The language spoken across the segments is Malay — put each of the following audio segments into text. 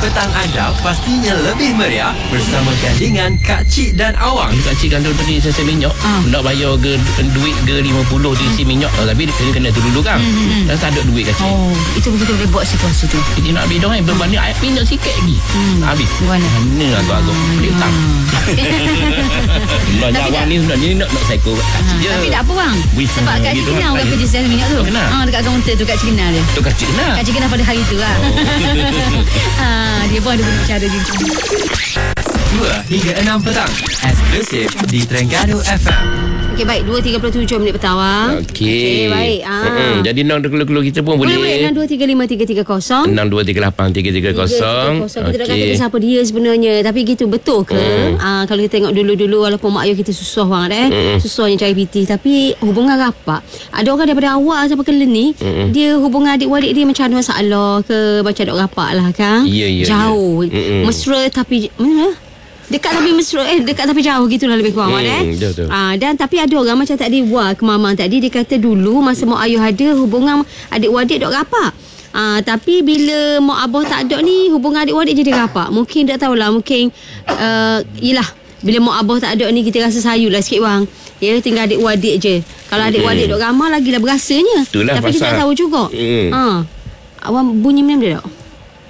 petang anda pastinya lebih meriah bersama gandingan Kak Cik dan Awang. Kak Cik kan tadi saya minyak nak bayar ke duit ke 50 diisi minyak tapi dia kena tu dulu kan. Dan tak ada duit Kak Cik. Itu betul boleh buat situasi tu. Kita nak ambil dong berbanding air minyak sikit lagi. Habis. Mana agak-agak pelik tak. Sebenarnya Awang ni sebenarnya nak psycho Kak Cik je. Tapi tak apa bang. Sebab Kak Cik kenal orang kerja sales minyak tu. Dekat kaunter tu Kak Cik kenal dia. Tu Kak Cik kenal. Kak Cik kenal pada hari tu lah. Dia pun ada punya cara dia. 2 hingga 6 petang eksklusif di Terengganu FM. Okey baik 2.37 minit petang. Okey baik. Jadi nang keluar kita pun boleh 6235 330 6238 330. Kita dah kata siapa dia sebenarnya. Tapi gitu betul ke? Kalau kita tengok dulu-dulu walaupun mak ayah kita susah banget susahnya cari PT tapi hubungan rapat. Ada orang daripada awal sampai ke ni dia hubungan adik-adik dia macam ada masalah ke macam dok rapat lah kan. Jauh mesra tapi dekat tapi mesra dekat tapi jauh gitulah lebih kurang dan tapi ada orang macam tadi ke mama tadi dia kata dulu masa mak ayah ada hubungan adik-adik dok rapat. Tapi bila mak abah tak ada ni hubungan adik-adik jadi rapat. Mungkin tak tahulah mungkin yelah bila mak abah tak ada ni kita rasa sayulah sikit bang. Ya tinggal adik-adik je. Kalau adik-adik dok ramai lagilah berasanya. Itulah tapi pasal. kita tak tahu juga. Awang bunyi minum dia tak?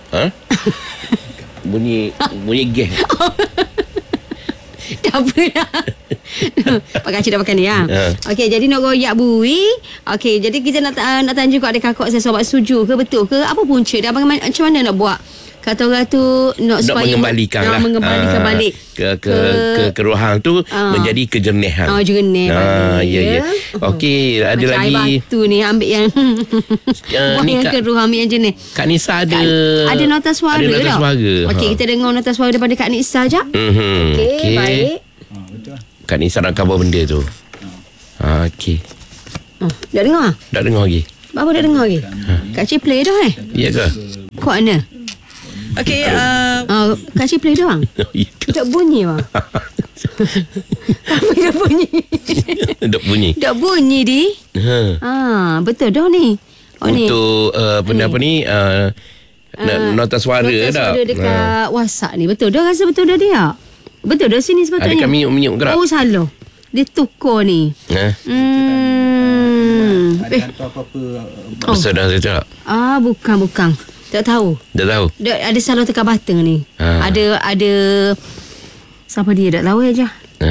Bunyi gas. Tak apa lah. Pak Kak Cik dah makan ni Okey, jadi nak royak bui. Okey, jadi kita nak tanya juga ada kakak saya sobat setuju ke betul ke apa punca dan macam mana nak buat kata orang tu nak mengembalikan balik ke ruang tu menjadi kejernihan. Jernih ya. Okey, ada macam lagi air batu ni ambil yang buang yang keruh ambil yang jernih. Kak Nisa ada nota suara Okey, kita dengar nota suara daripada Kak Nisa jap. Okey, baik. Kak Nisa nak cover benda tu. Okey. Dah dengar? Dah dengar lagi. Apa dah dengar lagi? Kak Cik play dah Ya ke? Kok mana? Okey, Kak Cik play dah bang? Tak bunyi bang. Apa dah bunyi? Tak bunyi di. Betul dah ni. Untuk benda apa ni nota suara dah. Nota suara dekat WhatsApp ni. Betul dah rasa betul dah dia. Betul dah sini sepatutnya. Adakah minyak gerak? Oh salah. Dia tukar ni. Ada hantar apa-apa Besar dah saya tak? Bukan. Tak tahu. Dah tahu? Ada salah tekan button ni. Ada siapa dia tak tahu aja.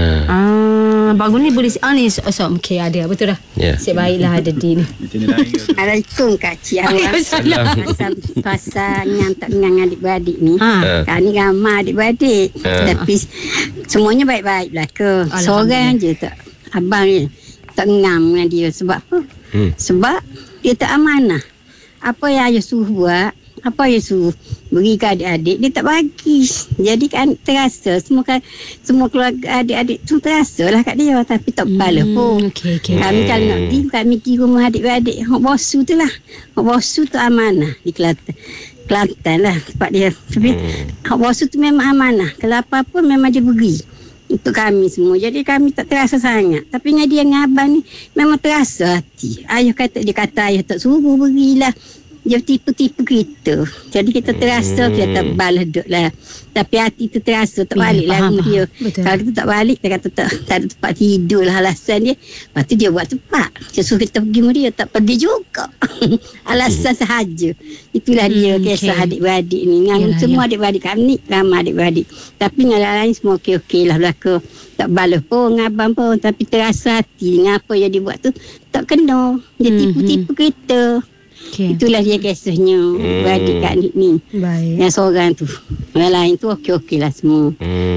Bagus ni boleh ni okey ada betul dah. Sip baiklah ada di ni. Assalamualaikum Kak Cik Awang. Pasal tak dengan adik-beradik ni. Kak ni ramai adik-beradik. Tapi semuanya baik-baik lah ke. Seorang je tak abang ni tak ngam dengan dia sebab apa? Sebab dia tak amanah. Apa yang ayah suruh buat, apa yang suruh beri ke adik-adik, dia tak bagi. Jadi kan terasa semua keluarga adik-adik tu terasa lah kat dia. Tapi tak bala pun. Kami kalau nak pergi, kami pergi rumah adik-adik Hok Bosu tu lah. Hok Bosu tu amanah di Kelantan lah tempat dia. Tapi Hok Bosu tu memang amanah. Kalau apa-apa memang dia beri untuk kami semua. Jadi kami tak terasa sangat. Tapi dengan dia dengan abang ni memang terasa hati. Dia kata ayah tak suruh berilah. Dia tipu-tipu kita. Jadi kita terasa kita tak balas duk lah. Tapi hati tu terasa tak balik lah rumah dia. Kalau kita tak balik, dia kata tak ada tempat tidur lah alasan dia. Lepas tu dia buat tempat. Dia suruh kita pergi rumah dia. Tak pergi juga. Alasan sahaja. Itulah dia kisah adik-beradik ni. Semua adik-beradik kami, ramai adik-beradik. Tapi dengan lain semua okey-okey lah belaka. Tak balas pun dengan abang pun. Tapi terasa hati dengan apa yang dia buat tu. Tak kena. Dia tipu-tipu kita. Itulah dia kisahnya beradik kat ni. Yang seorang tu. Yang lain tu okey-okey lah semua.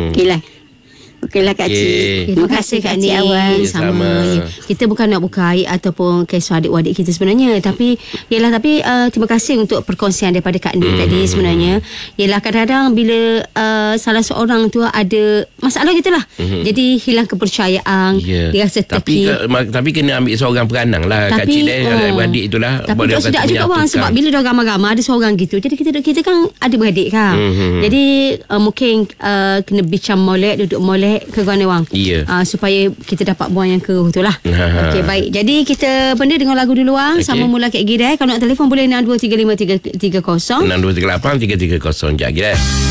Okeylah Kak Cik. Terima kasih Kak Nik. Sama. Kita bukan nak buka aib ataupun kisah adik-adik kita sebenarnya. Tapi terima kasih untuk perkongsian daripada Kak Nik tadi sebenarnya. Yelah kadang-kadang bila salah seorang tu ada masalah gitulah. Jadi hilang kepercayaan. Dia rasa terki. Tapi kena ambil seorang peranang lah Kak Cik dan adik itulah. Tapi tak sedap juga bang. Sebab bila dah ramai-ramai ada seorang gitu. Jadi kita kan ada beradik kan. Jadi mungkin kena bincang molek, duduk molek. ke Guan Wang. Ya. Supaya kita dapat buang yang keruh tu lah. Okey, baik. Jadi kita benda dengan lagu dulu Wang. Sama mula Kak Gida. Kalau nak telefon boleh 62353330. 6238 330. Sekejap lagi